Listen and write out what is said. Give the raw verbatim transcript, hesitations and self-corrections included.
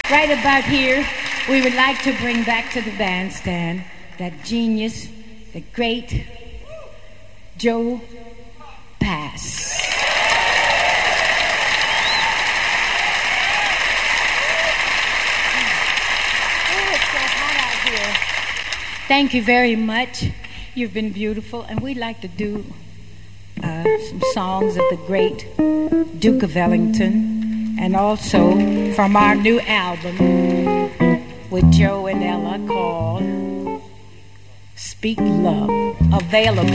Right about here, we would like to bring back to the bandstand that genius, the great Joe Pass. Thank you very much. You've been beautiful, and we'd like to do uh, some songs of the great Duke of Ellington, and also from our new album with Joe and Ella called Speak Love, available